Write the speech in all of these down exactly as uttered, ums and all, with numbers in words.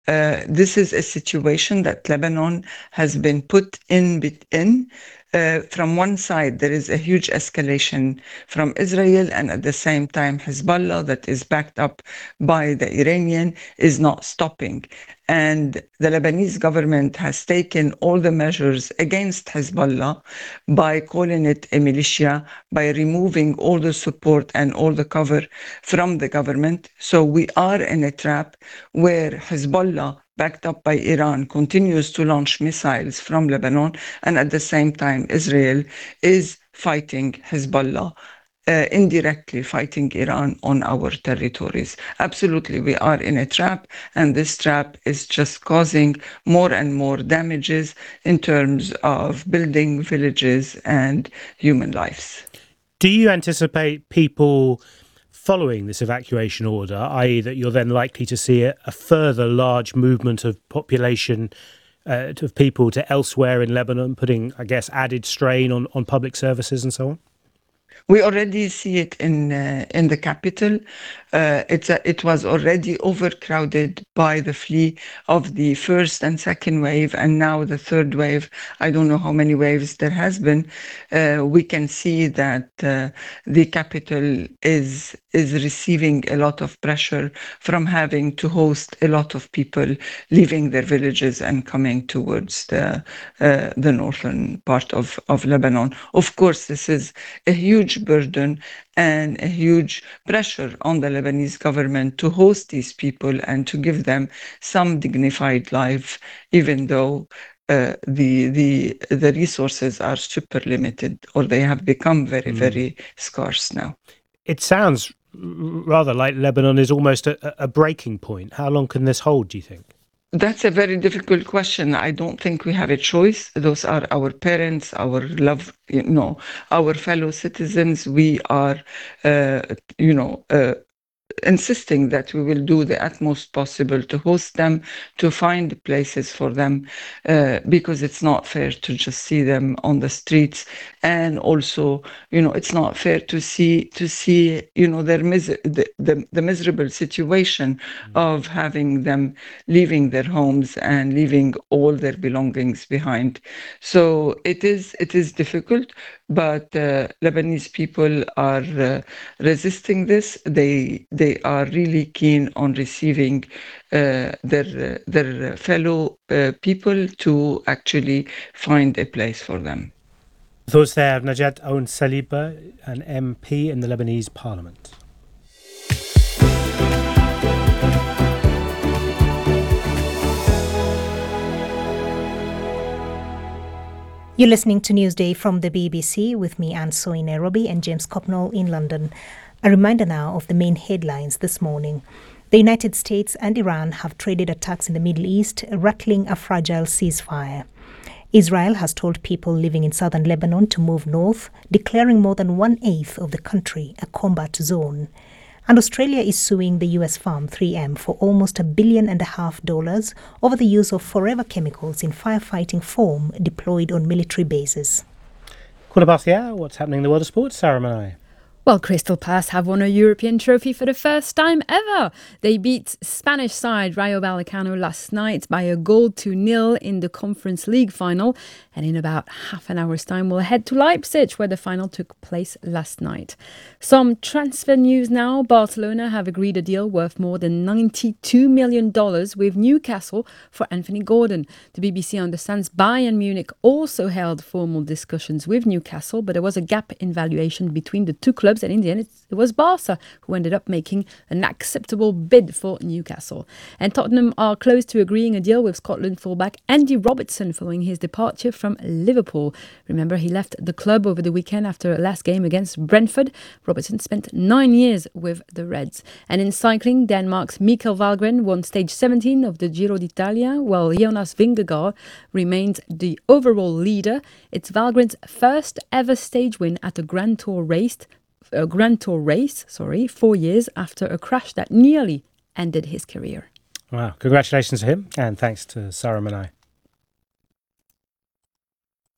Uh, this is a situation that Lebanon has been put in. bet- in. Uh, from one side, there is a huge escalation from Israel, and at the same time, Hezbollah, that is backed up by the Iranian, is not stopping. And the Lebanese government has taken all the measures against Hezbollah by calling it a militia, by removing all the support and all the cover from the government. So we are in a trap where Hezbollah, backed up by Iran, continues to launch missiles from Lebanon, and at the same time, Israel is fighting Hezbollah. Uh, indirectly fighting Iran on our territories. Absolutely, we are in a trap, and this trap is just causing more and more damages in terms of building villages and human lives. Do you anticipate people following this evacuation order, that is that you're then likely to see a, a further large movement of population uh, of people to elsewhere in Lebanon, putting, I guess, added strain on, on public services and so on? We already see it in uh, in the capital. Uh, it's a, it was already overcrowded by the flee of the first and second wave, and now the third wave. I don't know how many waves there has been. Uh, we can see that uh, the capital is is receiving a lot of pressure from having to host a lot of people leaving their villages and coming towards the uh, the northern part of of Lebanon. Of course, this is a huge burden and a huge pressure on the Lebanese government to host these people and to give them some dignified life, even though uh, the the the resources are super limited, or they have become very Mm. very scarce now. It sounds rather like Lebanon is almost a, a breaking point. How long can this hold, do you think? That's a very difficult question. I don't think we have a choice. Those are our parents, our love, you know, our fellow citizens. We are, uh, you know, uh, insisting that we will do the utmost possible to host them, to find places for them, uh, because it's not fair to just see them on the streets, and also, you know, it's not fair to see to see, you know, their mis- the, the, the miserable situation of having them leaving their homes and leaving all their belongings behind. So it is it is difficult, but uh, Lebanese people are uh, resisting this. They they are really keen on receiving uh, their uh, their fellow uh, people to actually find a place for them. Thoughts there of Najat Owen Saliba, an M P in the Lebanese Parliament. You're listening to Newsday from the B B C with me, Anne Soy in Nairobi, and James Copnall in London. A reminder now of the main headlines this morning. The United States and Iran have traded attacks in the Middle East, rattling a fragile ceasefire. Israel has told people living in southern Lebanon to move north, declaring more than one-eighth of the country a combat zone. And Australia is suing the U S firm three M for almost a billion and a half dollars over the use of forever chemicals in firefighting foam deployed on military bases. Quarter past the hour, what's happening in the world of sports? Sarah Manai. Well, Crystal Palace have won a European trophy for the first time ever. They beat Spanish side Rayo Vallecano last night by a goal to nil in the Conference League final. And in about half an hour's time, we'll head to Leipzig, where the final took place last night. Some transfer news now. Barcelona have agreed a deal worth more than ninety-two million dollars with Newcastle for Anthony Gordon. The B B C understands Bayern Munich also held formal discussions with Newcastle, but there was a gap in valuation between the two clubs. And in the end, it was Barca who ended up making an acceptable bid for Newcastle. And Tottenham are close to agreeing a deal with Scotland fullback Andy Robertson following his departure from Liverpool. Remember, he left the club over the weekend after a last game against Brentford. Robertson spent nine years with the Reds. And in cycling, Denmark's Mikkel Valgren won stage seventeen of the Giro d'Italia, while Jonas Vingegaard remains the overall leader. It's Valgren's first ever stage win at a Grand Tour race. A Grand Tour race, sorry, four years after a crash that nearly ended his career. Wow, congratulations to him, and thanks to Sarah Manai.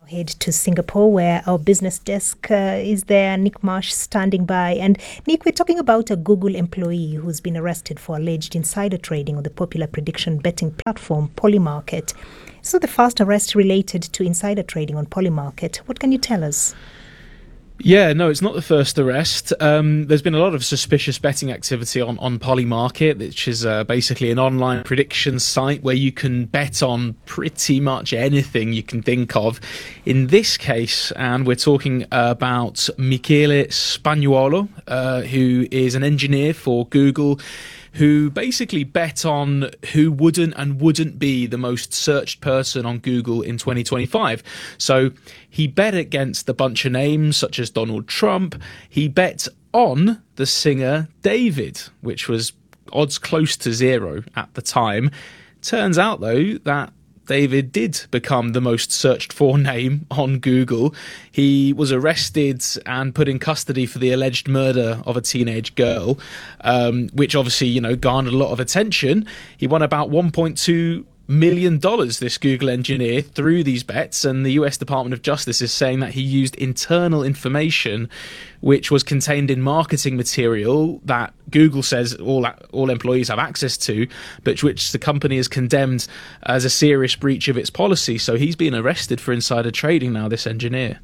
Head to Singapore, where our business desk uh, is there. Nick Marsh standing by. And Nick, we're talking about a Google employee who's been arrested for alleged insider trading on the popular prediction betting platform Polymarket. So the first arrest related to insider trading on Polymarket. What can you tell us? Yeah, no, it's not the first arrest. Um, there's been a lot of suspicious betting activity on, on Polymarket, which is uh, basically an online prediction site where you can bet on pretty much anything you can think of. In this case, and we're talking about Michele Spagnuolo, uh, who is an engineer for Google, who basically bet on who wouldn't and wouldn't be the most searched person on Google in twenty twenty-five. So he bet against a bunch of names such as Donald Trump. He bet on the singer David, which was odds close to zero at the time. Turns out, though, that David did become the most searched for name on Google. He was arrested and put in custody for the alleged murder of a teenage girl, um, which obviously, you know, garnered a lot of attention. He won about one point two million dollars, this Google engineer, through these bets, and the U S Department of Justice is saying that he used internal information which was contained in marketing material that Google says all all employees have access to, but which the company has condemned as a serious breach of its policy. So he's been arrested for insider trading now, this engineer.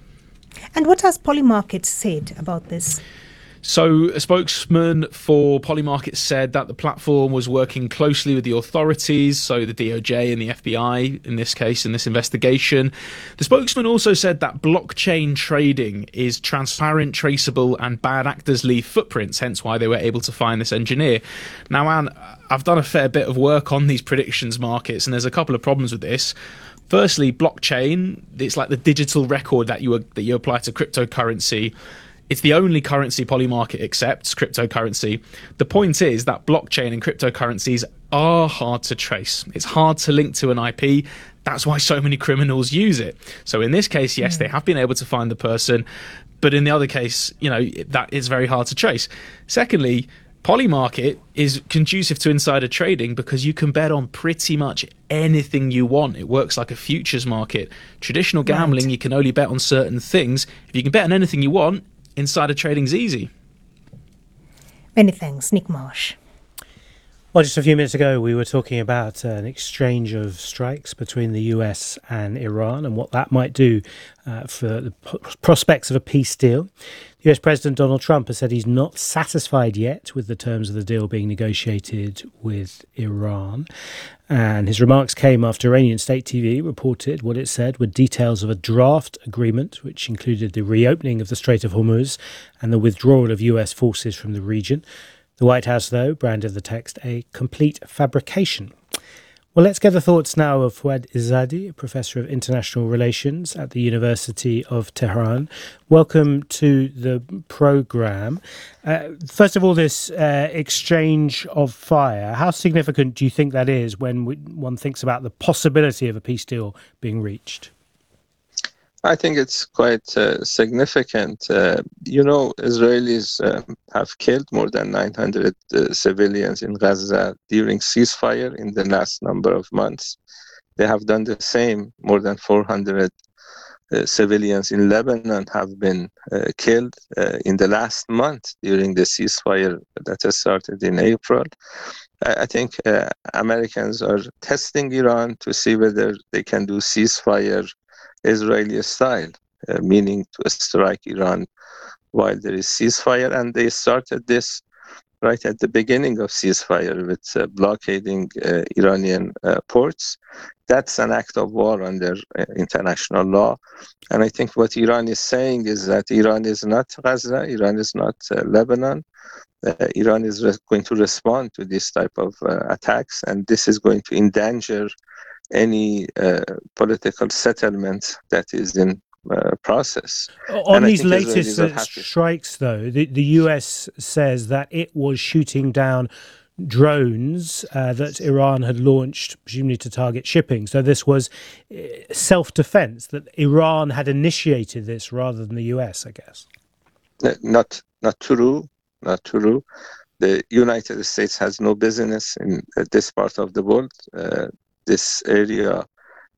And what has Polymarket said about this? So a spokesman for Polymarket said that the platform was working closely with the authorities, so the D O J and the F B I in this case, in this investigation. The spokesman also said that blockchain trading is transparent, traceable, and bad actors leave footprints, hence why they were able to find this engineer. Now, Anne, I've done a fair bit of work on these predictions markets, and there's a couple of problems with this. Firstly, blockchain, it's like the digital record that you that you apply to cryptocurrency. It's the only currency Polymarket accepts, cryptocurrency. The point is that blockchain and cryptocurrencies are hard to trace. It's hard to link to an I P. That's why so many criminals use it. So in this case, yes, mm. they have been able to find the person. But in the other case, you know, that is very hard to trace. Secondly, Polymarket is conducive to insider trading because you can bet on pretty much anything you want. It works like a futures market. Traditional gambling, right. You can only bet on certain things. If you can bet on anything you want, insider trading's easy. Many thanks, Nick Marsh. Well, just a few minutes ago, we were talking about uh, an exchange of strikes between the U S and Iran and what that might do uh, for the p- prospects of a peace deal. The U S President Donald Trump has said he's not satisfied yet with the terms of the deal being negotiated with Iran. And his remarks came after Iranian state T V reported what it said were details of a draft agreement, which included the reopening of the Strait of Hormuz and the withdrawal of U S forces from the region. The White House, though, branded the text a complete fabrication. Well, let's get the thoughts now of Fouad Izzadi, a professor of international relations at the University of Tehran. Welcome to the programme. Uh, first of all, this uh, exchange of fire, how significant do you think that is when we, one thinks about the possibility of a peace deal being reached? I think it's quite uh, significant. Uh, you know, Israelis uh, have killed more than nine hundred uh, civilians in Gaza during ceasefire in the last number of months. They have done the same. More than four hundred uh, civilians in Lebanon have been uh, killed uh, in the last month during the ceasefire that has started in April. I think uh, Americans are testing Iran to see whether they can do ceasefire Israeli style, uh, meaning to strike Iran while there is ceasefire. And they started this right at the beginning of ceasefire with uh, blockading uh, Iranian uh, ports. That's an act of war under uh, international law. And I think what Iran is saying is that Iran is not Gaza, Iran is not uh, Lebanon. Uh, Iran is re- going to respond to this type of uh, attacks, and this is going to endanger any uh, political settlement that is in uh, process. On and these latest uh, strikes, though, the, the U S says that it was shooting down drones uh, that Iran had launched, presumably to target shipping. So this was self-defense, that Iran had initiated this rather than the U S, I guess. Not, not true, not true. The United States has no business in uh, this part of the world. Uh, This area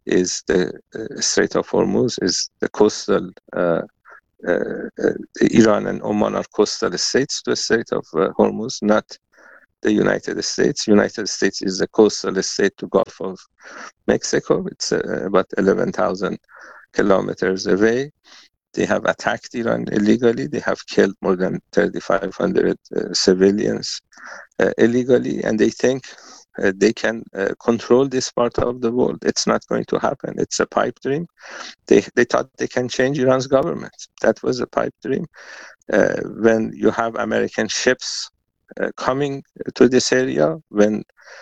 is the uh, Strait of Hormuz, is the coastal, uh, uh, uh, Iran and Oman are coastal states to the Strait of uh, Hormuz, not the United States. United States is a coastal state to Gulf of Mexico. It's uh, about eleven thousand kilometers away. They have attacked Iran illegally. They have killed more than thirty-five hundred uh, civilians uh, illegally, and they think uh, they can uh, control this part of the world. It's not going to happen. It's a pipe dream. They they thought they can change Iran's government. That was a pipe dream. Uh, when you have American ships uh, coming to this area, when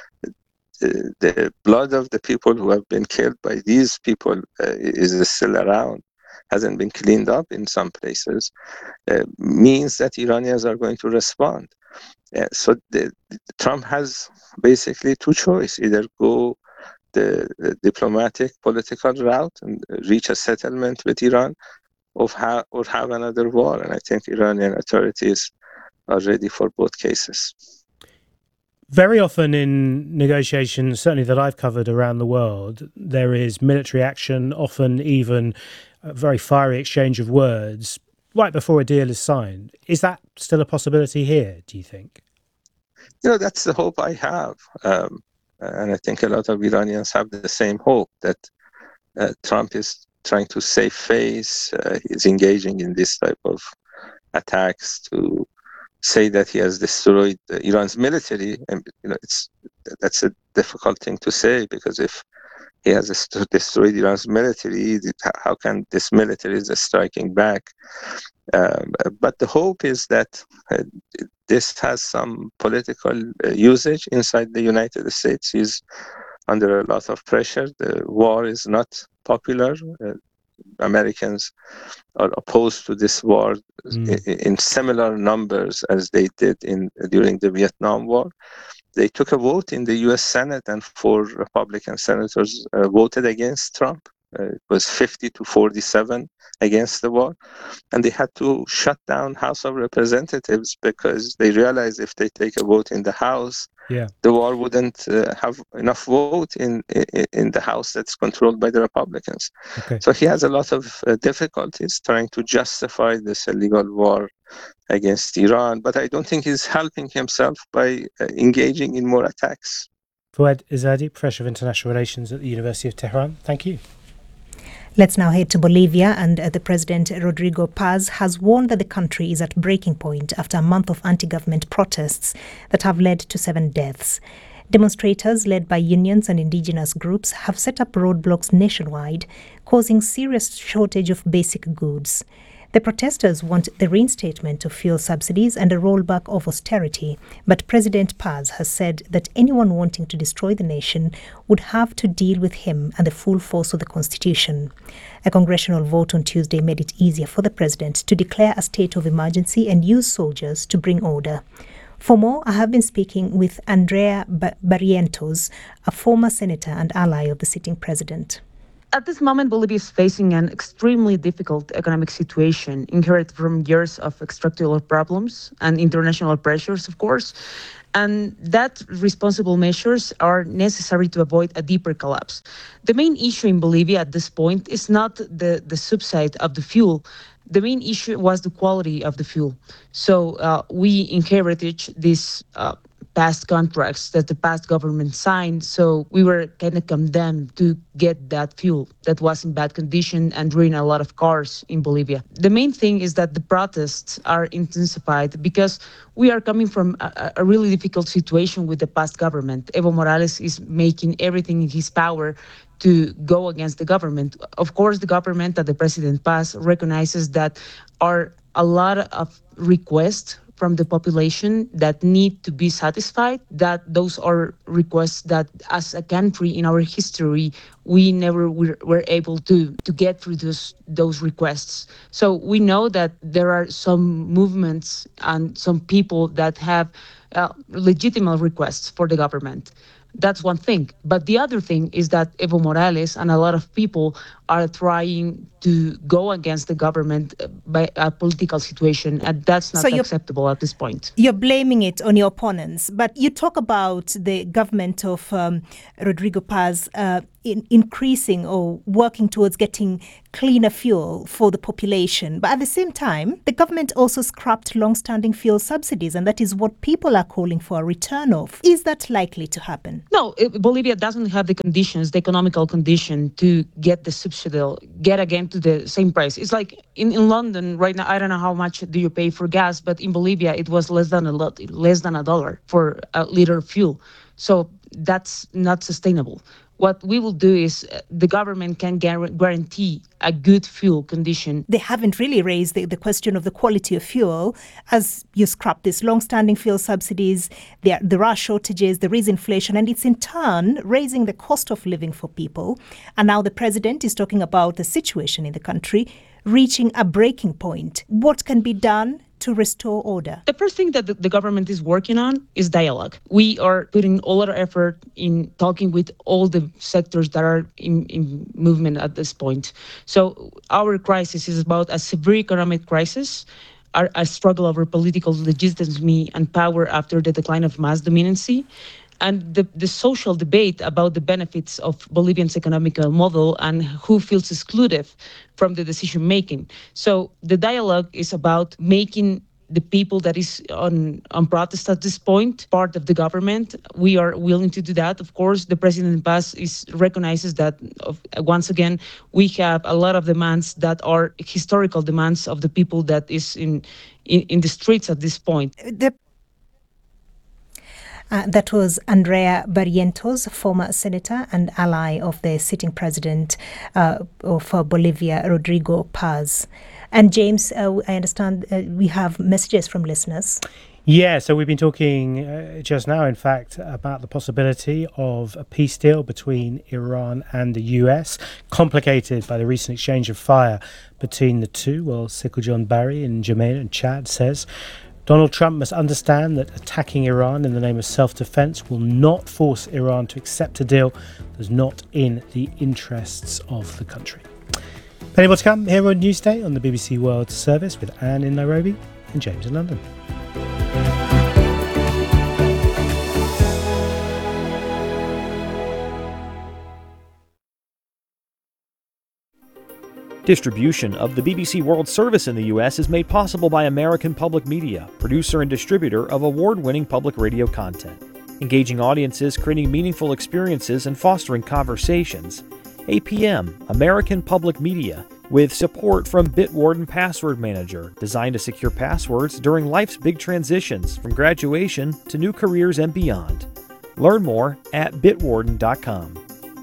the, the blood of the people who have been killed by these people uh, is still around, hasn't been cleaned up in some places, uh, means that Iranians are going to respond. Uh, so the, the, Trump has basically two choices: either go the, the diplomatic, political route and reach a settlement with Iran, or, ha- or have another war. And I think Iranian authorities are ready for both cases. Very often in negotiations, certainly that I've covered around the world, there is military action, often even a very fiery exchange of words right before a deal is signed. Is that still a possibility here, do you think? You know, that's the hope I have. Um, and I think a lot of Iranians have the same hope, that uh, Trump is trying to save face. Uh, he's engaging in this type of attacks to say that he has destroyed uh, Iran's military. And, you know, it's that's a difficult thing to say, because if he has destroyed Iran's military, how can this military is striking back? Um, but the hope is that uh, this has some political uh, usage inside the United States. He's under a lot of pressure. The war is not popular. Uh, Americans are opposed to this war mm. in, in similar numbers as they did in during the Vietnam War. They took a vote in the U S Senate, and four Republican senators uh, voted against Trump. Uh, it was fifty to forty-seven against the war. And they had to shut down House of Representatives because they realized if they take a vote in the House, yeah. the war wouldn't uh, have enough vote in, in in the House that's controlled by the Republicans. Okay. So he has a lot of uh, difficulties trying to justify this illegal war against Iran, but I don't think he's helping himself by uh, engaging in more attacks. Fouad Izzadi, Professor of International Relations at the University of Tehran, thank you. Let's now head to Bolivia, and uh, the President Rodrigo Paz has warned that the country is at breaking point after a month of anti-government protests that have led to seven deaths. Demonstrators led by unions and indigenous groups have set up roadblocks nationwide, causing serious shortage of basic goods. The protesters want the reinstatement of fuel subsidies and a rollback of austerity, but President Paz has said that anyone wanting to destroy the nation would have to deal with him and the full force of the constitution. A congressional vote on Tuesday made it easier for the president to declare a state of emergency and use soldiers to bring order. For more, I have been speaking with Andrea Barrientos, a former senator and ally of the sitting president. At this moment, Bolivia is facing an extremely difficult economic situation, inherited from years of structural problems and international pressures, of course. And that responsible measures are necessary to avoid a deeper collapse. The main issue in Bolivia at this point is not the, the subsidy of the fuel. The main issue was the quality of the fuel. So uh, we inherited this uh, past contracts that the past government signed, so we were kind of condemned to get that fuel that was in bad condition and ruined a lot of cars in Bolivia. The main thing is that the protests are intensified because we are coming from a, a really difficult situation with the past government. Evo Morales is making everything in his power to go against the government. Of course, the government that the President Paz recognizes that are a lot of requests from the population that need to be satisfied, that those are requests that as a country in our history, we never were, were able to, to get through those, those requests. So we know that there are some movements and some people that have uh, legitimate requests for the government. That's one thing. But the other thing is that Evo Morales and a lot of people are trying to go against the government by a political situation, and that's not So you're- acceptable at this point. You're blaming it on your opponents, but you talk about the government of um, Rodrigo Paz uh, in increasing or working towards getting cleaner fuel for the population. But at the same time, the government also scrapped long-standing fuel subsidies, and that is what people are calling for a return of. Is that likely to happen? No, it, Bolivia doesn't have the conditions, the economical condition to get the subsidy, get again to the same price. It's like in, in London right now, I don't know how much do you pay for gas, but in Bolivia it was less than a lot, less than a dollar for a liter of fuel. So that's not sustainable. What we will do is uh, the government can guar- guarantee a good fuel condition. They haven't really raised the, the question of the quality of fuel as you scrap these long-standing fuel subsidies. There, there are shortages, there is inflation, and it's in turn raising the cost of living for people. And now the president is talking about the situation in the country reaching a breaking point. What can be done to restore order? The first thing that the, the government is working on is dialogue. We are putting all our effort in talking with all the sectors that are in, in movement at this point. So our crisis is about a severe economic crisis, our, a struggle over political legitimacy and power after the decline of mass dominancy, and the, the social debate about the benefits of Bolivian's economic model and who feels excluded from the decision making. So the dialogue is about making the people that is on, on protest at this point part of the government. We are willing to do that. Of course, the President Paz is recognizes that, of, once again, we have a lot of demands that are historical demands of the people that is in, in, in the streets at this point. The Uh, that was Andrea Barrientos, former senator and ally of the sitting president uh, of uh, Bolivia, Rodrigo Paz. And James, uh, I understand uh, we have messages from listeners. Yeah, so we've been talking uh, just now, in fact, about the possibility of a peace deal between Iran and the U S, complicated by the recent exchange of fire between the two. Well, Sikul John Barry in Jamaica and Chad says, Donald Trump must understand that attacking Iran in the name of self-defense will not force Iran to accept a deal that's not in the interests of the country. Plenty more to come here on Newsday on the B B C World Service with Anne in Nairobi and James in London. Distribution of the B B C World Service in the U S is made possible by American Public Media, producer and distributor of award-winning public radio content. Engaging audiences, creating meaningful experiences, and fostering conversations. A P M, American Public Media, with support from Bitwarden Password Manager, designed to secure passwords during life's big transitions, from graduation to new careers and beyond. Learn more at bitwarden dot com.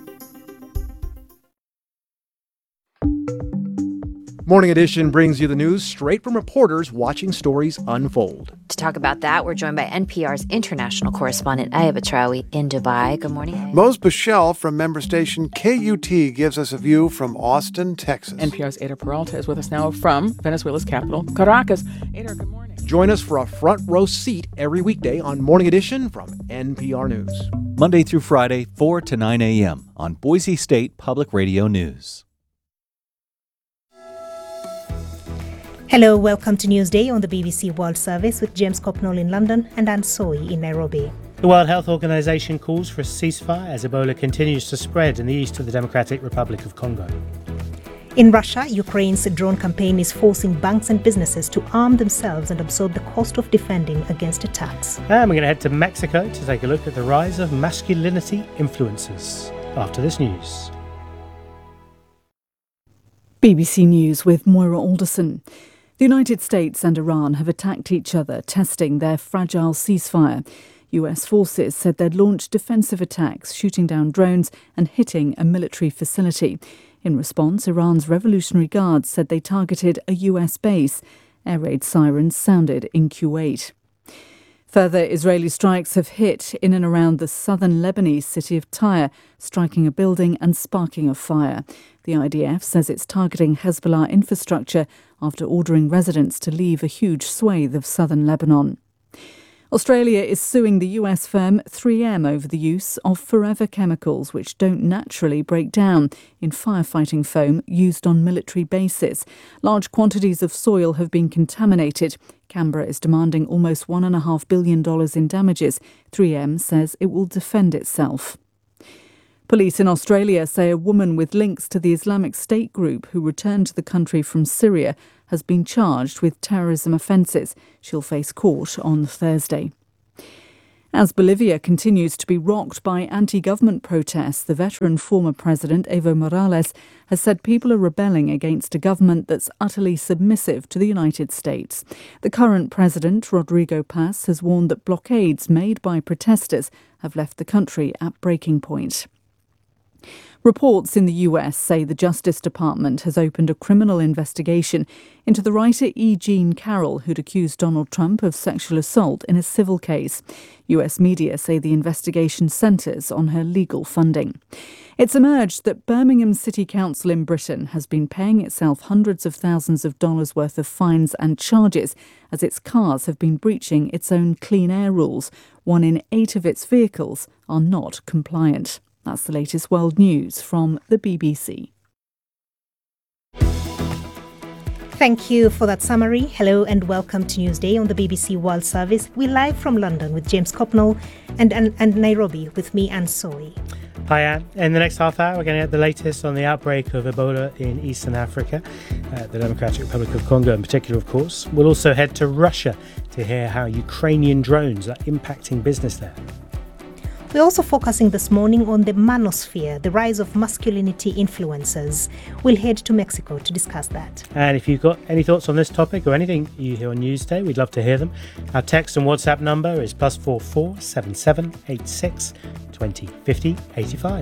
Morning Edition brings you the news straight from reporters watching stories unfold. To talk about that, we're joined by N P R's international correspondent Aya Batrawi in Dubai. Good morning, Aya. Mose Bichelle from member station K U T gives us a view from Austin, Texas. N P R's Ada Peralta is with us now from Venezuela's capital, Caracas. Ada, good morning. Join us for a front row seat every weekday on Morning Edition from N P R News. Monday through Friday, four to nine a.m. on Boise State Public Radio News. Hello, welcome to Newsday on the B B C World Service with James Copnall in London and Anne Soy in Nairobi. The World Health Organization calls for a ceasefire as Ebola continues to spread in the east of the Democratic Republic of Congo. In Russia, Ukraine's drone campaign is forcing banks and businesses to arm themselves and absorb the cost of defending against attacks. And we're going to head to Mexico to take a look at the rise of masculinity influencers after this news. B B C News with Moira Alderson. The United States and Iran have attacked each other, testing their fragile ceasefire. U S forces said they'd launched defensive attacks, shooting down drones and hitting a military facility. In response, Iran's Revolutionary Guards said they targeted a U S base. Air raid sirens sounded in Kuwait. Further Israeli strikes have hit in and around the southern Lebanese city of Tyre, striking a building and sparking a fire. The I D F says it's targeting Hezbollah infrastructure after ordering residents to leave a huge swathe of southern Lebanon. Australia is suing the U S firm three M over the use of forever chemicals which don't naturally break down in firefighting foam used on military bases. Large quantities of soil have been contaminated. Canberra is demanding almost one point five billion dollars in damages. three M says it will defend itself. Police in Australia say a woman with links to the Islamic State group who returned to the country from Syria has been charged with terrorism offences. She'll face court on Thursday. As Bolivia continues to be rocked by anti-government protests, the veteran former president Evo Morales has said people are rebelling against a government that's utterly submissive to the United States. The current president, Rodrigo Paz, has warned that blockades made by protesters have left the country at breaking point. Reports in the U S say the Justice Department has opened a criminal investigation into the writer E. Jean Carroll, who'd accused Donald Trump of sexual assault in a civil case. U S media say the investigation centres on her legal funding. It's emerged that Birmingham City Council in Britain has been paying itself hundreds of thousands of dollars worth of fines and charges as its cars have been breaching its own clean air rules. One in eight of its vehicles are not compliant. That's the latest world news from the B B C. Thank you for that summary. Hello and welcome to Newsday on the B B C World Service. We're live from London with James Copnall and, and, and Nairobi with me, Anne Soy. Hi, Anne. In the next half hour, we're going to get the latest on the outbreak of Ebola in Eastern Africa, uh, the Democratic Republic of Congo in particular, of course. We'll also head to Russia to hear how Ukrainian drones are impacting business there. We're also focusing this morning on the manosphere, the rise of masculinity influencers. We'll head to Mexico to discuss that. And if you've got any thoughts on this topic or anything you hear on Newsday, we'd love to hear them. Our text and WhatsApp number is plus four four seven seven eight six twenty fifty eighty-five.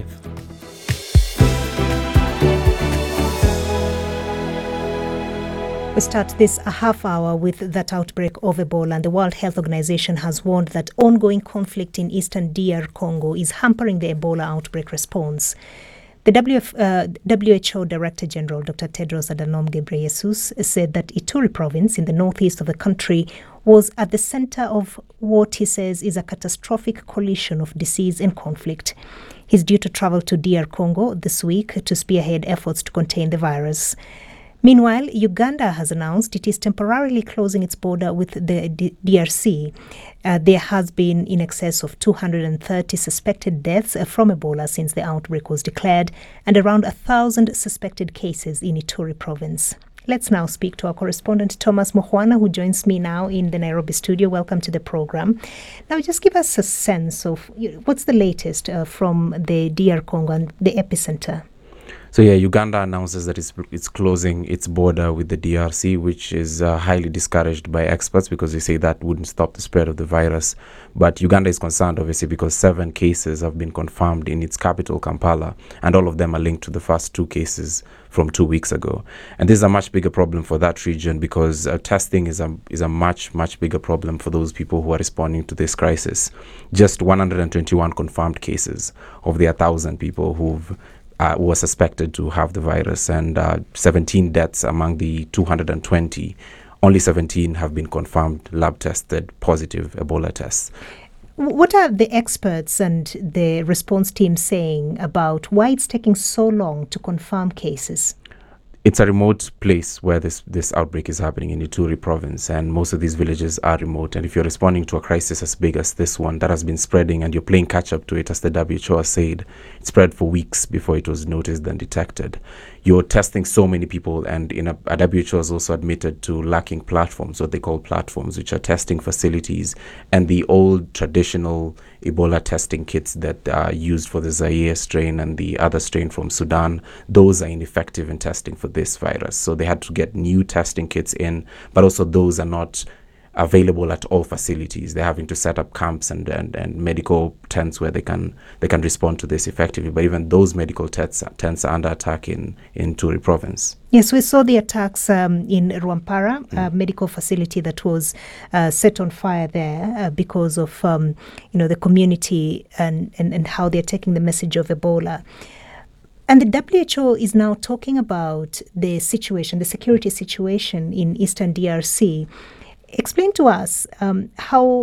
We start this a half hour with that outbreak of Ebola, and the World Health Organization has warned that ongoing conflict in eastern D R Congo is hampering the Ebola outbreak response. The W F, uh, W H O Director General, Doctor Tedros Adhanom Ghebreyesus, said that Ituri province in the northeast of the country was at the center of what he says is a catastrophic collision of disease and conflict. He's due to travel to D R Congo this week to spearhead efforts to contain the virus. Meanwhile, Uganda has announced it is temporarily closing its border with the D R C. Uh, there has been in excess of two hundred thirty suspected deaths from Ebola since the outbreak was declared, and around one thousand suspected cases in Ituri province. Let's now speak to our correspondent, Thomas Mukhwana, who joins me now in the Nairobi studio. Welcome to the program. Now, just give us a sense of what's the latest uh, from the D R Congo and the epicenter. So yeah, Uganda announces that it's, it's closing its border with the D R C, which is uh, highly discouraged by experts because they say that wouldn't stop the spread of the virus. But Uganda is concerned, obviously, because seven cases have been confirmed in its capital, Kampala, and all of them are linked to the first two cases from two weeks ago. And this is a much bigger problem for that region because uh, testing is a, is a much, much bigger problem for those people who are responding to this crisis. Just one hundred twenty-one confirmed cases of the one thousand people who've Uh, were suspected to have the virus, and uh, seventeen deaths among the two hundred twenty. Only seventeen have been confirmed lab tested positive Ebola tests. What are the experts and the response team saying about why it's taking so long to confirm cases? It's a remote place where this, this outbreak is happening in Ituri province, and most of these villages are remote. And if you're responding to a crisis as big as this one that has been spreading and you're playing catch up to it, as the W H O has said, it spread for weeks before it was noticed and detected. You're testing so many people, and in a, a W H O has also admitted to lacking platforms, what they call platforms, which are testing facilities, and the old traditional Ebola testing kits that are used for the Zaire strain and the other strain from Sudan, those are ineffective in testing for this virus. So they had to get new testing kits in, but also those are not available at all facilities. They're having to set up camps and, and, and medical tents where they can they can respond to this effectively. But even those medical tents, tents are under attack in, in Ituri province. Yes, we saw the attacks um, in Rwampara, mm. a medical facility that was uh, set on fire there uh, because of um, you know the community and, and, and how they're taking the message of Ebola. And the W H O is now talking about the situation, the security situation in eastern D R C. Explain to us um, how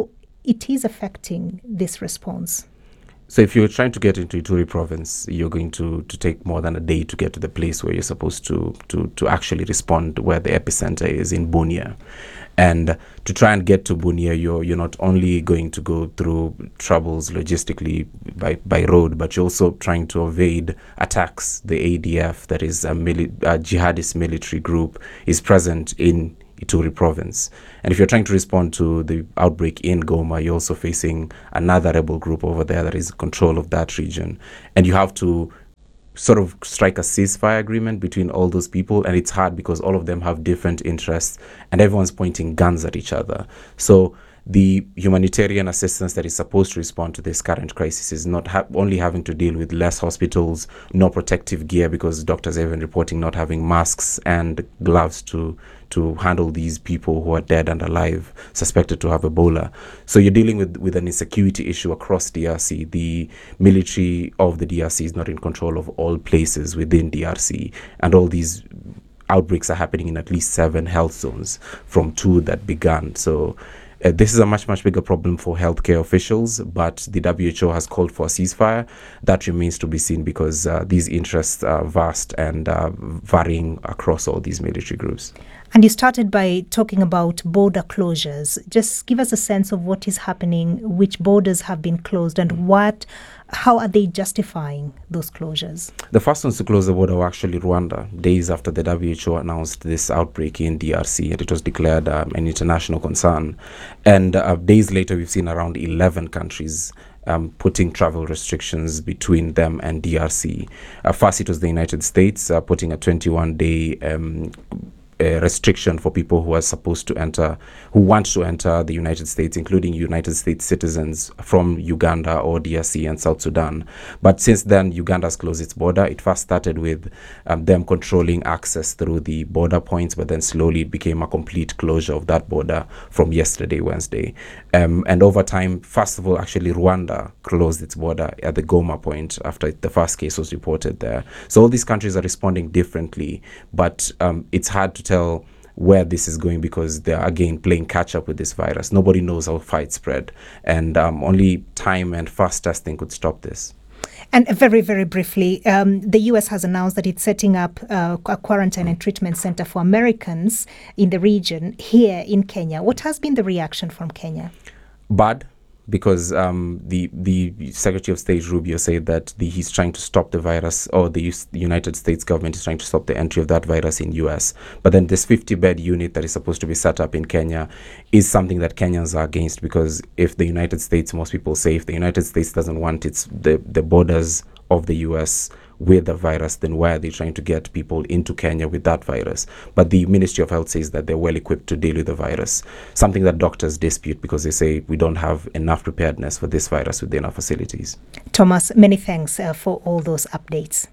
it is affecting this response? So if you're trying to get into Ituri province, you're going to, to take more than a day to get to the place where you're supposed to, to, to actually respond, where the epicenter is in Bunia. And to try and get to Bunia, you're, you're not only going to go through troubles logistically by, by road, but you're also trying to evade attacks. The A D F, that is a, mili- a jihadist military group, is present in Ituri province. And if you're trying to respond to the outbreak in Goma, you're also facing another rebel group over there that is in control of that region. And you have to sort of strike a ceasefire agreement between all those people, and it's hard because all of them have different interests and everyone's pointing guns at each other. So the humanitarian assistance that is supposed to respond to this current crisis is not ha- only having to deal with less hospitals, no protective gear, because doctors are even reporting not having masks and gloves to to handle these people who are dead and alive, suspected to have Ebola. So you're dealing with, with an insecurity issue across D R C. The military of the D R C is not in control of all places within D R C, and all these outbreaks are happening in at least seven health zones from two that began. So Uh, this is a much, much bigger problem for healthcare officials, but the W H O has called for a ceasefire. That remains to be seen because uh, these interests are vast and uh, varying across all these military groups. And you started by talking about border closures. Just give us a sense of what is happening, which borders have been closed, and what, how are they justifying those closures? The first ones to close the border were actually Rwanda, days after the W H O announced this outbreak in D R C, and it was declared um, an international concern. And uh, days later, we've seen around eleven countries Um, putting travel restrictions between them and D R C. Uh, first, it was the United States uh, putting a twenty-one day um, uh, restriction for people who are supposed to enter, who want to enter the United States, including United States citizens from Uganda or D R C and South Sudan. But since then, Uganda has closed its border. It first started with um, them controlling access through the border points, but then slowly it became a complete closure of that border from yesterday, Wednesday. Um, and over time, first of all, actually, Rwanda closed its border at the Goma point after the first case was reported there. So all these countries are responding differently, but um, it's hard to tell where this is going because they're again playing catch up with this virus. Nobody knows how far it spread, and um, only time and fast testing could stop this. And very, very briefly, um, the U S has announced that it's setting up uh, a quarantine and treatment center for Americans in the region here in Kenya. What has been the reaction from Kenya? Bad. Because um, the the Secretary of State Rubio said that the, he's trying to stop the virus, or the, the United States government is trying to stop the entry of that virus in U S. But then this fifty bed unit that is supposed to be set up in Kenya is something that Kenyans are against, because if the United States, most people say, if the United States doesn't want its the, the borders of the U S with the virus, then why are they trying to get people into Kenya with that virus? But the Ministry of Health says that they're well equipped to deal with the virus, something that doctors dispute because they say we don't have enough preparedness for this virus within our facilities. Thomas, many thanks uh, for all those updates.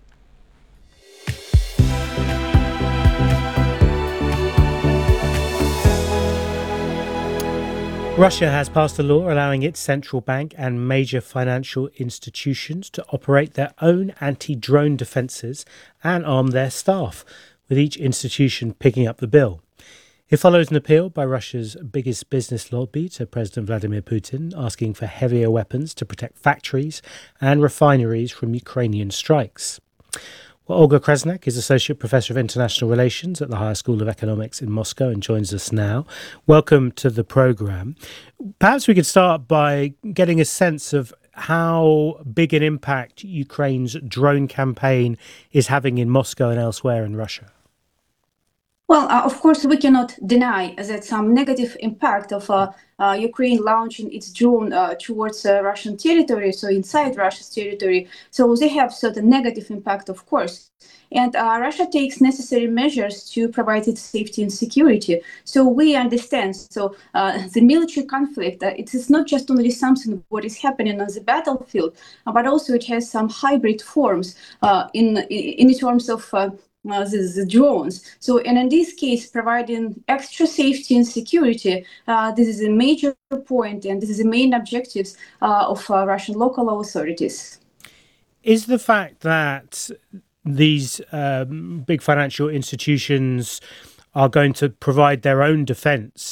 Russia has passed a law allowing its central bank and major financial institutions to operate their own anti-drone defences and arm their staff, with each institution picking up the bill. It follows an appeal by Russia's biggest business lobby to President Vladimir Putin, asking for heavier weapons to protect factories and refineries from Ukrainian strikes. Well, Olga Kresnak is Associate Professor of International Relations at the Higher School of Economics in Moscow and joins us now. Welcome to the programme. Perhaps we could start by getting a sense of how big an impact Ukraine's drone campaign is having in Moscow and elsewhere in Russia. Well, uh, of course, we cannot deny that some negative impact of uh, uh, Ukraine launching its drone uh, towards uh, Russian territory, so inside Russia's territory. So they have certain negative impact, of course. And uh, Russia takes necessary measures to provide its safety and security. So we understand. So uh, the military conflict, uh, it is not just only something what is happening on the battlefield, uh, but also it has some hybrid forms uh, in, in terms of uh, Uh, the, the drones. So, and in this case, providing extra safety and security, uh, this is a major point, and this is the main objectives uh, of uh, Russian local authorities. Is the fact that these um, big financial institutions are going to provide their own defense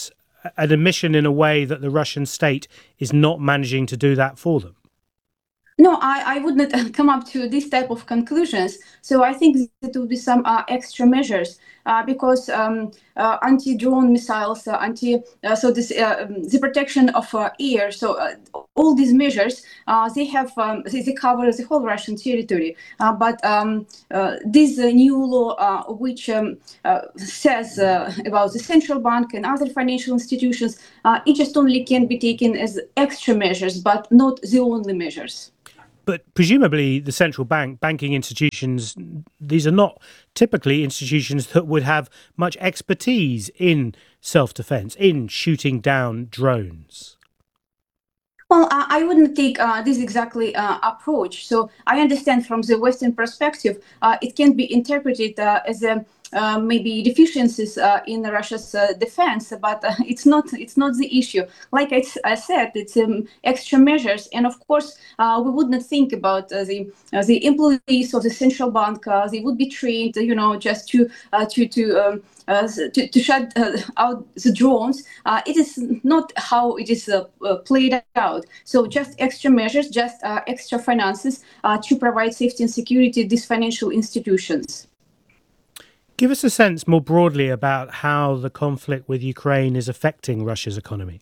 an admission in a way that the Russian state is not managing to do that for them? No, I, I would not come up to this type of conclusions. So I think that will be some uh, extra measures uh, because um, uh, anti-drone missiles, uh, anti uh, so this uh, the protection of uh, air. So uh, all these measures uh, they have um, they, they cover the whole Russian territory. Uh, but um, uh, this uh, new law, uh, which um, uh, says uh, about the central bank and other financial institutions, uh, it just only can be taken as extra measures, but not the only measures. But presumably the central bank, banking institutions, these are not typically institutions that would have much expertise in self-defense, in shooting down drones. Well, uh, I wouldn't take uh, this exactly uh, approach. So I understand from the Western perspective, uh, it can be interpreted uh, as a Uh, maybe deficiencies uh, in Russia's uh, defense, but uh, it's not it's not the issue. Like I, I said, it's um, extra measures, and of course, uh, we would not think about uh, the uh, the employees of the central bank. Uh, they would be trained, you know, just to uh, to to. Um, Uh, to, to shut uh, out the drones. Uh, it is not how it is uh, uh, played out. So just extra measures, just uh, extra finances uh, to provide safety and security to these financial institutions. Give us a sense more broadly about how the conflict with Ukraine is affecting Russia's economy.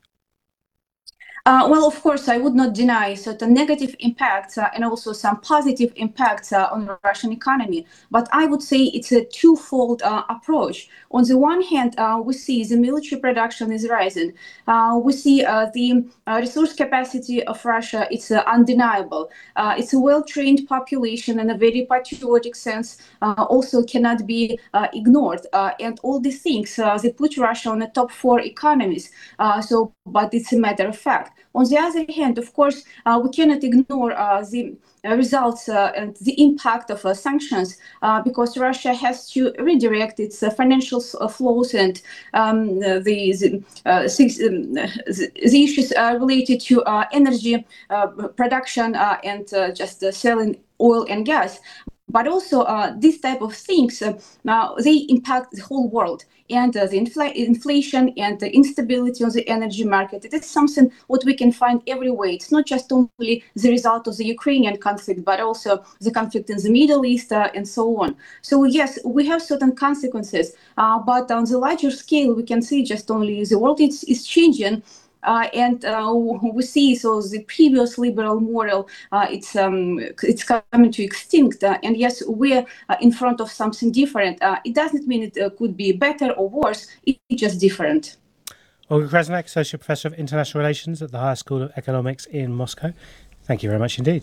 Uh, well, of course, I would not deny certain negative impacts uh, and also some positive impacts uh, on the Russian economy. But I would say it's a twofold uh, approach. On the one hand, uh, we see the military production is rising. Uh, we see uh, the uh, resource capacity of Russia. It's uh, undeniable. Uh, it's a well-trained population in a very patriotic sense. Uh, also cannot be uh, ignored. Uh, and all these things, uh, they put Russia on the top four economies. Uh, so, but it's a matter of fact. On the other hand, of course, uh, we cannot ignore uh, the uh, results uh, and the impact of uh, sanctions uh, because Russia has to redirect its uh, financial uh, flows and um, the, the, uh, six, um, the, the issues uh, related to uh, energy uh, production uh, and uh, just uh, selling oil and gas. But also, uh, these type of things, uh, now they impact the whole world. And uh, the infl inflation and the instability on the energy market, it is something what we can find everywhere. It's not just only the result of the Ukrainian conflict, but also the conflict in the Middle East uh, and so on. So yes, we have certain consequences, uh, but on the larger scale, we can see just only the world is, is changing. Uh, and uh, we see so the previous liberal model uh, it's um, it's coming to extinct, uh, and yes, we're uh, in front of something different. Uh, it doesn't mean it uh, could be better or worse. It's just different. Olga Krasnak, Associate Professor of International Relations at the Higher School of Economics in Moscow. Thank you very much indeed.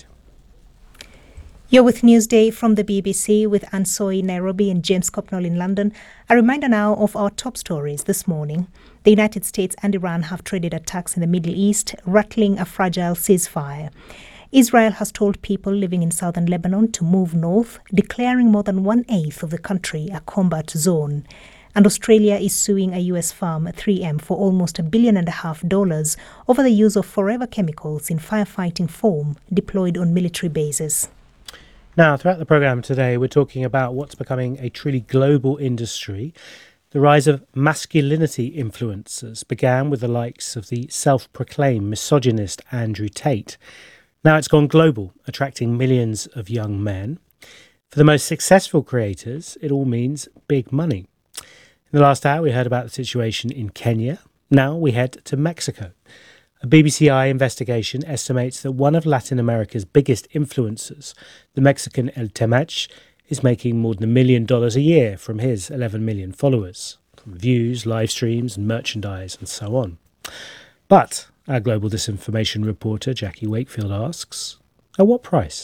You're with Newsday from the B B C with Anne Soy in Nairobi and James Copnall in London. A reminder now of our top stories this morning. The United States and Iran have traded attacks in the Middle East, rattling a fragile ceasefire. Israel has told people living in southern Lebanon to move north, declaring more than one-eighth of the country a combat zone. And Australia is suing a U S firm, three M, for almost a billion and a half dollars over the use of forever chemicals in firefighting foam deployed on military bases. Now, throughout the programme today, we're talking about what's becoming a truly global industry. The rise of masculinity influencers began with the likes of the self-proclaimed misogynist Andrew Tate. Now it's gone global, attracting millions of young men. For the most successful creators, it all means big money. In the last hour, we heard about the situation in Kenya. Now we head to Mexico. A B B C I investigation estimates that one of Latin America's biggest influencers, the Mexican El Temach, is making more than a million dollars a year from his eleven million followers, from views, live streams and merchandise and so on. But our global disinformation reporter Jackie Wakefield asks, at what price?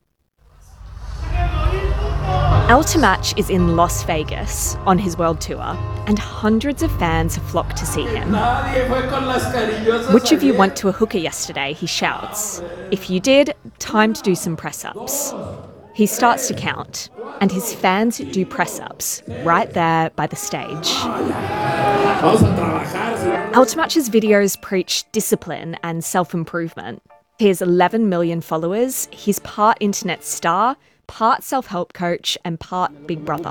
El Temach is in Las Vegas on his world tour, and hundreds of fans have flocked to see him. Which of you went to a hookah yesterday? He shouts. If you did, time to do some press-ups. He starts to count, and his fans do press-ups right there by the stage. El Temach's videos preach discipline and self-improvement. He has eleven million followers, he's part internet star, part self-help coach and part Big Brother.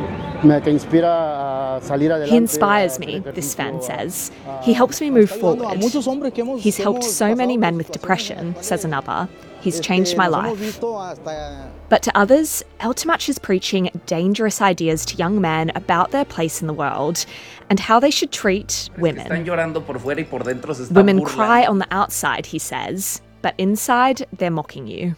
He inspires me, this fan says. He helps me move forward. He's helped so many men with depression, says another. He's changed my life. But to others, El Temach is preaching dangerous ideas to young men about their place in the world and how they should treat women. Women cry on the outside, he says, but inside they're mocking you.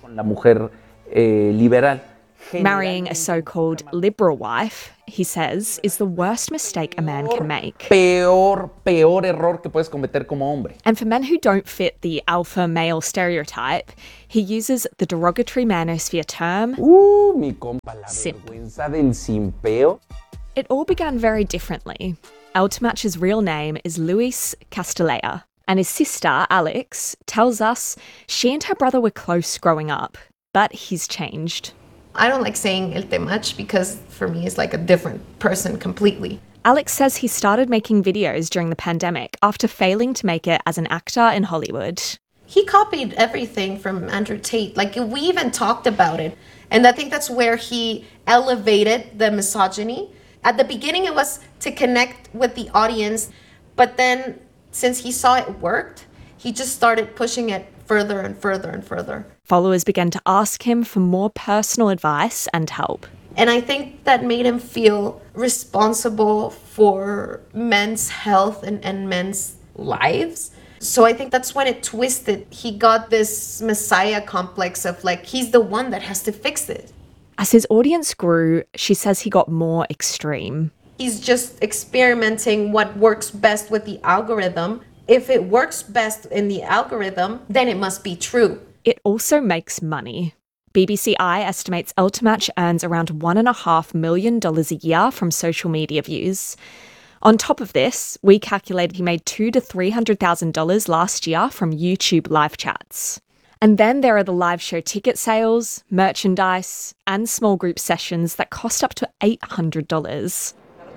Marrying a so-called liberal wife, he says, is the worst mistake a man can make. Peor, peor error que puedes cometer como hombre. And for men who don't fit the alpha male stereotype, he uses the derogatory manosphere term, Uh, mi compa, la simp. vergüenza del simpeo. It all began very differently. El Temach's real name is Luis Castellea, and his sister, Alex, tells us she and her brother were close growing up, but he's changed. I don't like saying El Temach because for me it's like a different person completely. Alex says he started making videos during the pandemic after failing to make it as an actor in Hollywood. He copied everything from Andrew Tate. Like, we even talked about it. And I think that's where he elevated the misogyny. At the beginning, it was to connect with the audience. But then, since he saw it worked, he just started pushing it further and further and further. Followers began to ask him for more personal advice and help. And I think that made him feel responsible for men's health and, and men's lives. So I think that's when it twisted. He got this messiah complex of like, he's the one that has to fix it. As his audience grew, she says he got more extreme. He's just experimenting what works best with the algorithm. If it works best in the algorithm, then it must be true. It also makes money. B B C I estimates El Temach earns around one and a half million dollars a year from social media views. On top of this, we calculated he made two to three hundred thousand dollars last year from YouTube live chats. And then there are the live show ticket sales, merchandise, and small group sessions that cost up to eight hundred dollars.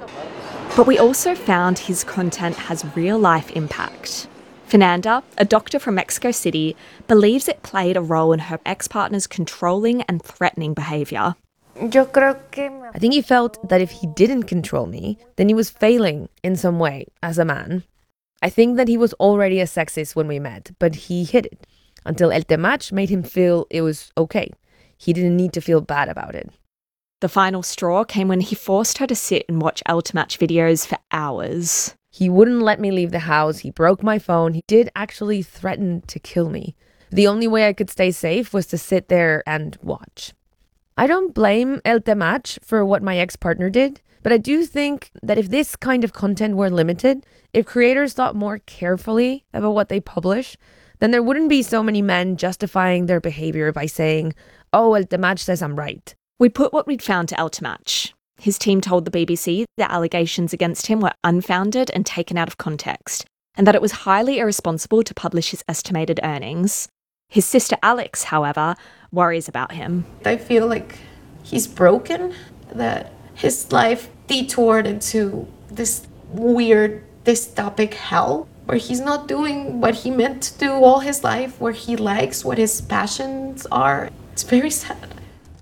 But we also found his content has real-life impact. Fernanda, a doctor from Mexico City, believes it played a role in her ex-partner's controlling and threatening behaviour. I think he felt that if he didn't control me, then he was failing in some way as a man. I think that he was already a sexist when we met, but he hid it until El Temach made him feel it was okay. He didn't need to feel bad about it. The final straw came when he forced her to sit and watch El Temach videos for hours. He wouldn't let me leave the house. He broke my phone. He did actually threaten to kill me. The only way I could stay safe was to sit there and watch. I don't blame El Temach for what my ex-partner did, but I do think that if this kind of content were limited, if creators thought more carefully about what they publish, then there wouldn't be so many men justifying their behavior by saying, oh, El Temach says I'm right. We put what we'd found to El Temach. His team told the B B C that allegations against him were unfounded and taken out of context, and that it was highly irresponsible to publish his estimated earnings. His sister Alex, however, worries about him. I feel like he's broken, that his life detoured into this weird dystopic hell where he's not doing what he meant to do all his life, where he likes what his passions are. It's very sad.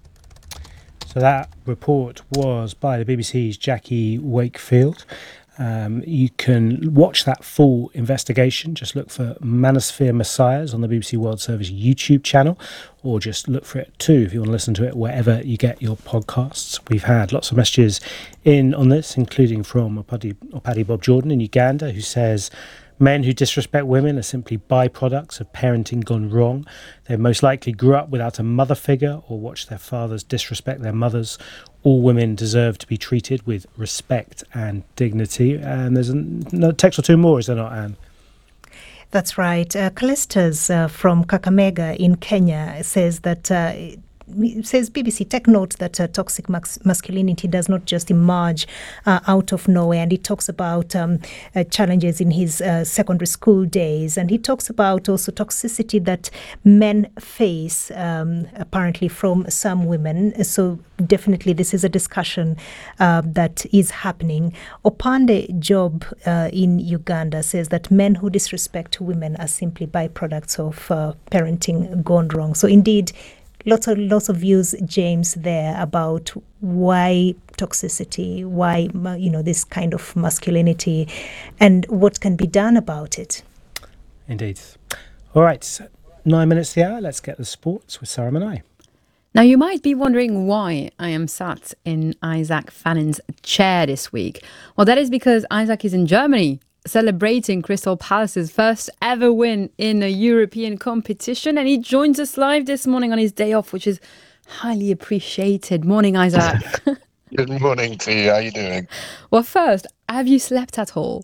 So that report was by the B B C's Jackie Wakefield. Um, you can watch that full investigation. Just look for Manosphere Messiahs on the B B C World Service YouTube channel, or just look for it too if you want to listen to it wherever you get your podcasts. We've had lots of messages in on this, including from Opadi, Opadi Bob Jordan in Uganda, who says, men who disrespect women are simply byproducts of parenting gone wrong. They most likely grew up without a mother figure or watched their fathers disrespect their mothers. All women deserve to be treated with respect and dignity. And there's a text or two more, is there not, Anne? That's right. Uh, Callistus uh, from Kakamega in Kenya says that uh, says B B C, take note that uh, toxic mas- masculinity does not just emerge uh, out of nowhere. And he talks about um, uh, challenges in his uh, secondary school days. And he talks about also toxicity that men face, um, apparently from some women. So definitely this is a discussion uh, that is happening. Opande Job uh, in Uganda says that men who disrespect women are simply byproducts of uh, parenting gone wrong. So indeed, lots of lots of views, James, there about why toxicity, why you know this kind of masculinity, and what can be done about it. Indeed. All right, nine minutes to the hour. Let's get the sports with Sarah Manai. Now, you might be wondering why I am sat in Isaac Fannin's chair this week. Well, that is because Isaac is in Germany, celebrating Crystal Palace's first ever win in a European competition, and he joins us live this morning on his day off, which is highly appreciated. Morning, Isaac. Good morning to you. How are you doing? Well, first, have you slept at all?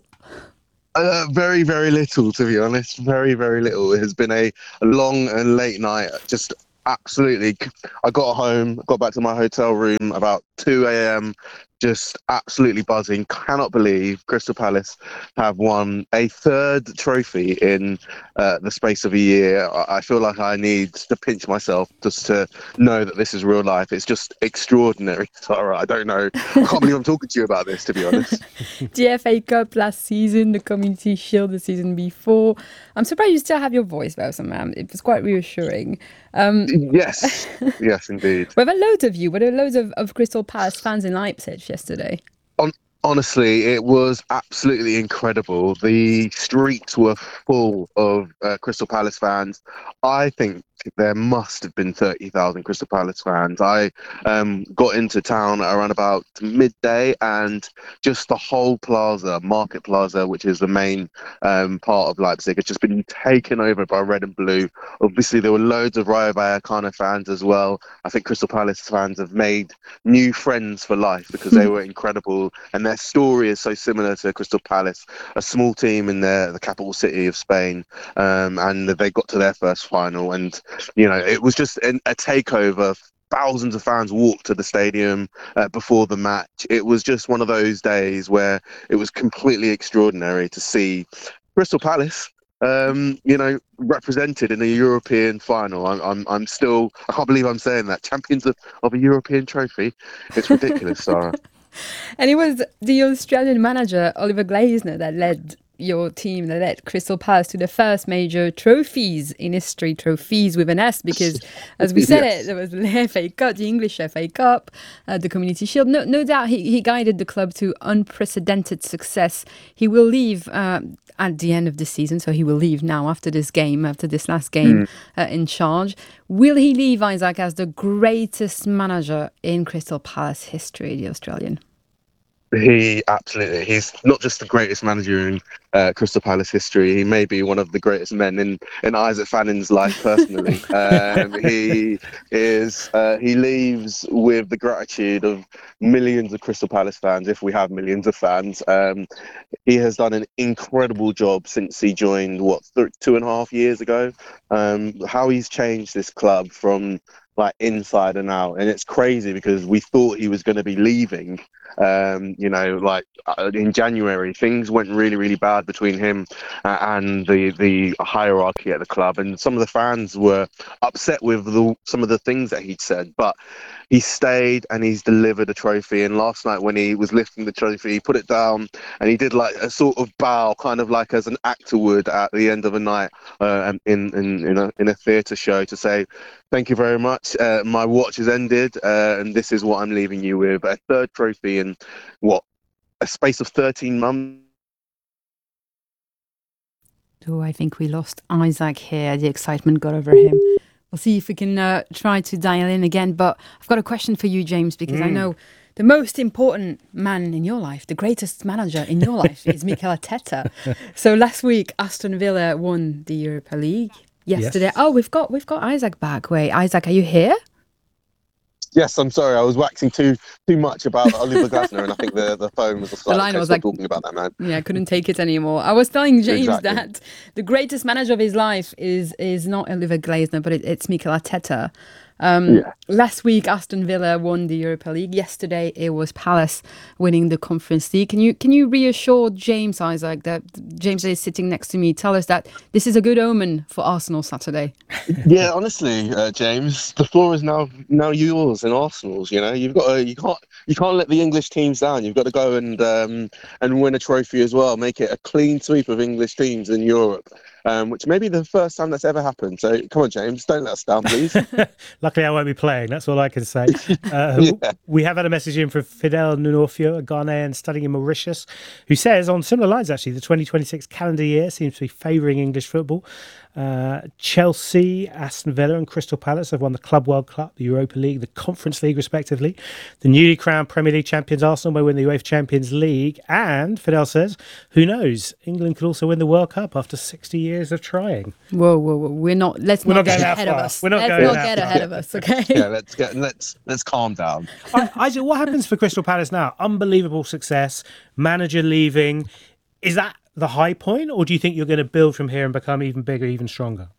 Uh, very, very little, to be honest. Very, very little. It has been a, a long and late night. Just absolutely. I got home, got back to my hotel room about two a.m., just absolutely buzzing. Cannot believe Crystal Palace have won a third trophy in uh, the space of a year. I feel like I need to pinch myself just to know that this is real life. It's just extraordinary, Sarah. I don't know. I can't believe I'm talking to you about this, to be honest. The F A Cup last season, the Community Shield the season before. I'm surprised you still have your voice, though, man. It was quite reassuring. Um, yes, yes, indeed. Were there loads of you? Were there loads of, of Crystal Palace fans in Leipzig yesterday? On, honestly, it was absolutely incredible. The streets were full of uh, Crystal Palace fans. I think there must have been thirty thousand Crystal Palace fans. I um, got into town around about midday, and just the whole plaza, Market Plaza, which is the main um, part of Leipzig, has just been taken over by red and blue. Obviously, there were loads of Rayo Vallecano fans as well. I think Crystal Palace fans have made new friends for life because they were incredible, and their story is so similar to Crystal Palace, a small team in the, the capital city of Spain, um, and they got to their first final, and you know, it was just an, a takeover. Thousands of fans walked to the stadium uh, before the match. It was just one of those days where it was completely extraordinary to see Crystal Palace, um, you know, represented in a European final. I'm, I'm, I'm still, I can't believe I'm saying that. Champions of, of a European trophy. It's ridiculous, Sarah. And it was the Australian manager, Oliver Glasner, that led your team, that led Crystal Palace to the first major trophies in history, trophies with an S, because as we said yes. it, there was the F A Cup, the English F A Cup, uh, the Community Shield. No, no doubt he, he guided the club to unprecedented success. He will leave uh, at the end of the season, so he will leave now after this game, after this last game mm. uh, in charge. Will he leave, Isaac, as the greatest manager in Crystal Palace history, the Australian? He absolutely, he's not just the greatest manager in uh, Crystal Palace history, he may be one of the greatest men in, in Isaac Fannin's life personally. um, he is, uh, he leaves with the gratitude of millions of Crystal Palace fans, if we have millions of fans. Um, he has done an incredible job since he joined, what, th- two and a half years ago. Um, how he's changed this club from like inside and out, and it's crazy because we thought he was going to be leaving. Um, you know, like uh, in January, things went really, really bad between him uh, and the the hierarchy at the club, and some of the fans were upset with the, some of the things that he'd said. But he stayed and he's delivered a trophy. And last night, when he was lifting the trophy, he put it down and he did like a sort of bow, kind of like as an actor would at the end of a night uh, in in in a in a theatre show, to say, "Thank you very much. Uh, my watch has ended, uh, and this is what I'm leaving you with: a third trophy in what, a space of thirteen months." Oh, I think we lost Isaac here. The excitement got over him. We'll see if we can uh, try to dial in again. But I've got a question for you, James, because mm. I know the most important man in your life, the greatest manager in your life, is Mikel Arteta. So last week, Aston Villa won the Europa League. Yesterday, yes. oh, we've got we've got Isaac back. Wait, Isaac, are you here? Yes, I'm sorry. I was waxing too too much about Oliver Glasner, and I think the, the phone was a slight. The line was like talking about that man. Yeah, I couldn't take it anymore. I was telling James exactly. that the greatest manager of his life is is not Oliver Glasner, but it, it's Mikel Arteta. Um, yeah. Last week, Aston Villa won the Europa League. Yesterday, it was Palace winning the Conference League. Can you can you reassure James, Isaac, that James is sitting next to me, tell us that this is a good omen for Arsenal Saturday? Yeah, honestly, uh, James, the floor is now now yours and Arsenal's. You know, you've got to, you can't you can't let the English teams down. You've got to go and um, and win a trophy as well. Make it a clean sweep of English teams in Europe. um, which may be the first time that's ever happened. So come on, James, don't let us down, please. Luckily, I won't be playing. That's all I can say. Uh, Yeah. We have had a message in from Fidel Nunofio, a Ghanaian studying in Mauritius, who says, on similar lines, actually, the twenty twenty-six calendar year seems to be favouring English football. Uh, Chelsea, Aston Villa and Crystal Palace have won the Club World Cup, the Europa League, the Conference League, respectively. The newly crowned Premier League champions Arsenal may win the UEFA Champions League. And, Fidel says, who knows, England could also win the World Cup after sixty years of trying. Whoa, whoa, whoa. We're not, let's We're not, not get going that ahead of far. us. We're not let's going not that get far. ahead of us, okay? Yeah, let's get let's let's calm down. I- Isaac, what happens for Crystal Palace now? Unbelievable success, manager leaving. Is that the high point, or do you think you're going to build from here and become even bigger, even stronger?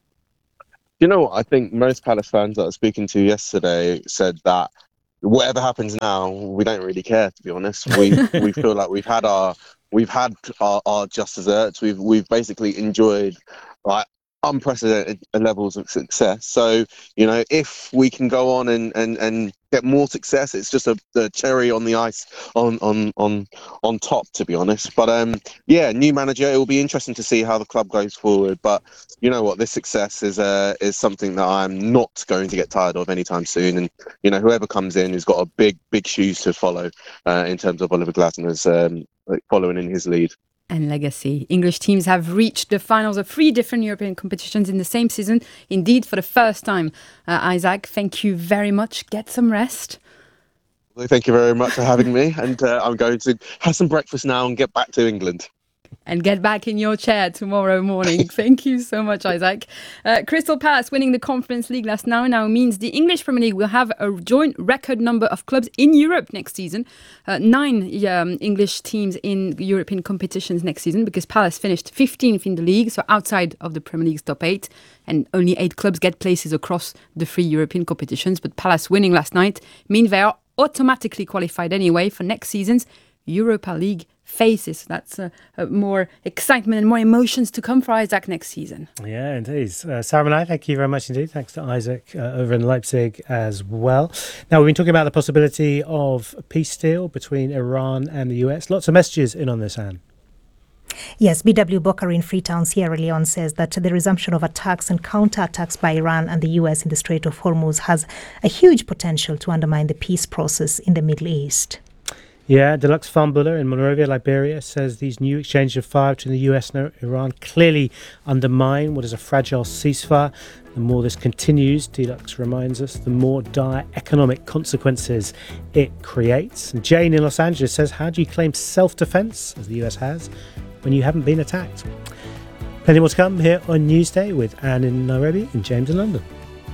You know what? I think most Palace fans that I was speaking to yesterday said that whatever happens now, we don't really care. To be honest, we we feel like we've had our we've had our, our just desserts. We've we've basically enjoyed like unprecedented levels of success. So you know, if we can go on and and and get more success, it's just a the cherry on the ice on on on on top, to be honest. But um yeah, new manager, it will be interesting to see how the club goes forward. But you know what, this success is uh is something that I'm not going to get tired of anytime soon. And you know, whoever comes in has got a big big shoes to follow uh, in terms of Oliver Glasner's um following in his lead. And legacy. English teams have reached the finals of three different European competitions in the same season. Indeed, for the first time. Uh, Isaac, thank you very much. Get some rest. Well, thank you very much for having me, and uh, I'm going to have some breakfast now and get back to England. And get back in your chair tomorrow morning. Thank you so much, Isaac. Uh, Crystal Palace winning the Conference League last now now means the English Premier League will have a joint record number of clubs in Europe next season. Uh, nine um, English teams in European competitions next season, because Palace finished fifteenth in the league, so outside of the Premier League's top eight. And only eight clubs get places across the three European competitions. But Palace winning last night means they are automatically qualified anyway for next season's Europa League faces. That's uh, uh, more excitement and more emotions to come for Isaac next season. Yeah, indeed. Uh, Sarah and I, thank you very much indeed. Thanks to Isaac uh, over in Leipzig as well. Now, we've been talking about the possibility of a peace deal between Iran and the U S. Lots of messages in on this, Anne. Yes, B W Bokar in Freetown, Sierra Leone says that the resumption of attacks and counterattacks by Iran and the U S in the Strait of Hormuz has a huge potential to undermine the peace process in the Middle East. Yeah, Deluxe Farmbuller in Monrovia, Liberia, says these new exchanges of fire between the U S and Iran clearly undermine what is a fragile ceasefire. The more this continues, Deluxe reminds us, the more dire economic consequences it creates. And Jane in Los Angeles says, how do you claim self-defense, as the U S has, when you haven't been attacked? Plenty more to come here on Newsday with Anne in Nairobi and James in London.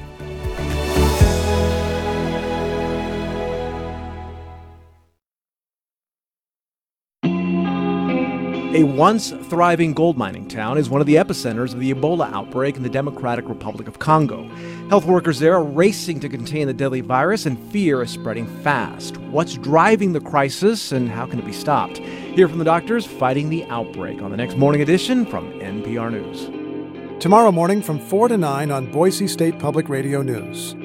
A once thriving gold mining town is one of the epicenters of the Ebola outbreak in the Democratic Republic of Congo. Health workers there are racing to contain the deadly virus, and fear is spreading fast. What's driving the crisis, and how can it be stopped? Hear from the doctors fighting the outbreak on the next Morning Edition from N P R News. Tomorrow morning from four to nine on Boise State Public Radio News.